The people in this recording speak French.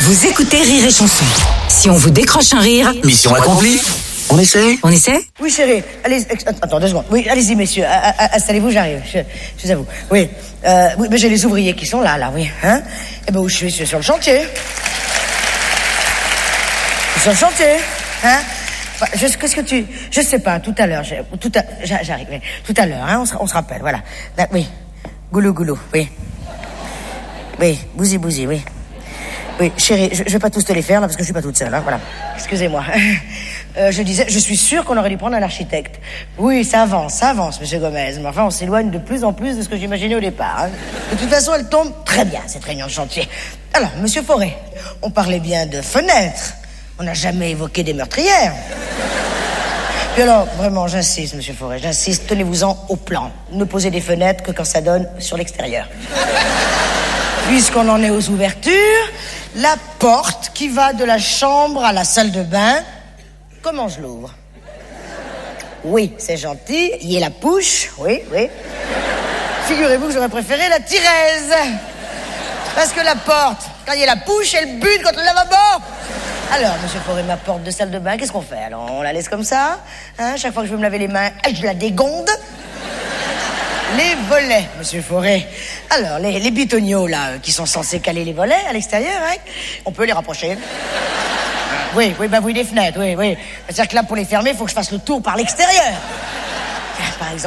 Vous écoutez Rire et Chanson. Si on vous décroche un rire, Mission accomplie. On essaie? on essaie? Oui, chérie, allez, attends 2 secondes. Oui, allez-y, messieurs, installez-vous, j'arrive, je vous avoue. Oui, oui, mais j'ai les ouvriers qui sont là, oui, hein. Eh ben, où je suis sur le chantier. Sur le chantier, hein. Enfin, qu'est-ce que tu... Je sais pas, tout à l'heure, j'arrive, oui. Tout à l'heure, hein, on se rappelle, voilà. Là, oui, goulou, oui. Oui, bousi, oui. Oui, chérie, je vais pas tous te les faire, là, parce que je suis pas toute seule, hein, voilà. Excusez-moi. Je disais, je suis sûre qu'on aurait dû prendre un architecte. Oui, ça avance, monsieur Gomez. Mais enfin, on s'éloigne de plus en plus de ce que j'imaginais au départ, hein. De toute façon, elle tombe très bien, cette réunion de chantier. Alors, monsieur Forêt, on parlait bien de fenêtres. On n'a jamais évoqué des meurtrières. Puis alors, vraiment, j'insiste, monsieur Forêt, j'insiste, tenez-vous-en au plan. Ne posez des fenêtres que quand ça donne sur l'extérieur. Puisqu'on en est aux ouvertures, la porte qui va de la chambre à la salle de bain, comment je l'ouvre? Oui, c'est gentil. Y est la pouche, oui. Figurez-vous que j'aurais préféré la Thérèse. Parce que la porte, quand il y a la pouche, elle bute contre le lavabo. Alors, monsieur Forêt, ma porte de salle de bain, qu'est-ce qu'on fait? Alors, on la laisse comme ça, hein? Chaque fois que je veux me laver les mains, je la dégonde. Les volets, monsieur Forêt. Alors, les bitoniaux, là, qui sont censés caler les volets à l'extérieur, hein, on peut les rapprocher. Oui, les fenêtres, oui. C'est-à-dire que là, pour les fermer, il faut que je fasse le tour par l'extérieur. Par exemple.